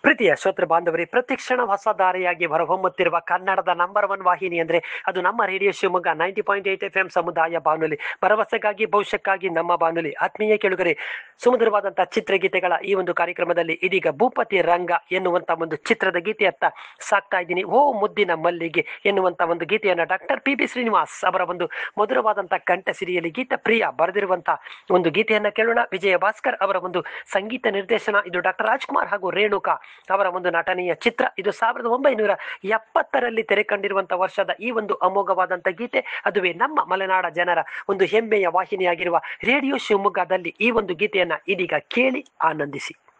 ಪ್ರೀತಿಯ ಶ್ರೋತೃ ಬಾಂಧವರೇ, ಪ್ರತಿಕ್ಷಣ ಹೊಸ ದಾರಿಯಾಗಿ ಹೊರಹೊಮ್ಮುತ್ತಿರುವ ಕನ್ನಡದ ನಂಬರ್ 1 ವಾಹಿನಿ ಅಂದ್ರೆ ಅದು ನಮ್ಮ ರೇಡಿಯೋ ಶಿವಮೊಗ್ಗ 90.8 FM ಸಮುದಾಯ ಬಾನುಲಿ. ಭರವಸೆಗಾಗಿ ಭವಿಷ್ಯಕ್ಕಾಗಿ ನಮ್ಮ ಬಾನುಲಿ. ಆತ್ಮೀಯ ಕೇಳುಗರೆ, ಸುಮಧುರವಾದಂತಹ ಚಿತ್ರಗೀತೆಗಳ ಈ ಒಂದು ಕಾರ್ಯಕ್ರಮದಲ್ಲಿ ಇದೀಗ ಭೂಪತಿ ರಂಗ ಎನ್ನುವಂತ ಒಂದು ಚಿತ್ರದ ಗೀತೆಯತ್ತ ಸಾಕ್ತಾ ಇದ್ದೀನಿ. ಓ ಮುದ್ದಿನ ಮಲ್ಲಿಗೆ ಎನ್ನುವಂತ ಒಂದು ಗೀತೆಯನ್ನ ಡಾಕ್ಟರ್ ಪಿ ಶ್ರೀನಿವಾಸ್ ಅವರ ಒಂದು ಮಧುರವಾದಂತಹ ಕಂಠ ಸಿರಿಯಲ್ಲಿ ಗೀತ ಪ್ರಿಯ ಬರೆದಿರುವಂತಹ ಒಂದು ಗೀತೆಯನ್ನ ಕೇಳೋಣ. ವಿಜಯ ಭಾಸ್ಕರ್ ಅವರ ಒಂದು ಸಂಗೀತ ನಿರ್ದೇಶನ. ಇದು ಡಾಕ್ಟರ್ ರಾಜ್ಕುಮಾರ್ ಹಾಗೂ ರೇಣುಕಾ ಅವರ ಒಂದು ನಟನೆಯ ಚಿತ್ರ. ಇದು 1970ರಲ್ಲಿ ತೆರೆ ಕಂಡಿರುವಂತಹ ವರ್ಷದ ಈ ಒಂದು ಅಮೋಘವಾದಂತಹ ಗೀತೆ. ಅದುವೇ ನಮ್ಮ ಮಲೆನಾಡ ಜನರ ಒಂದು ಹೆಮ್ಮೆಯ ವಾಹಿನಿಯಾಗಿರುವ ರೇಡಿಯೋ ಶಿವಮೊಗ್ಗದಲ್ಲಿ ಈ ಒಂದು ಗೀತೆಯನ್ನ ಇದೀಗ ಕೇಳಿ ಆನಂದಿಸಿ.